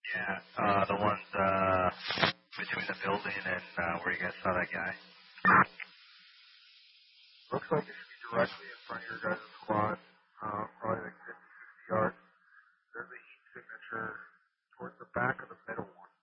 Yeah, the ones between the building and where you guys saw that guy. Looks like it should be directly in front of your guys' squad.